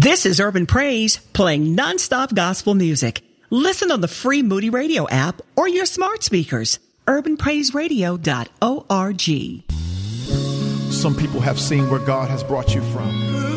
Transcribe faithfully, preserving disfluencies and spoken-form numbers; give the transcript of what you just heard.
This is Urban Praise, playing nonstop gospel music. Listen on the free Moody Radio app or your smart speakers. urban praise radio dot org. Some people have seen where God has brought you from.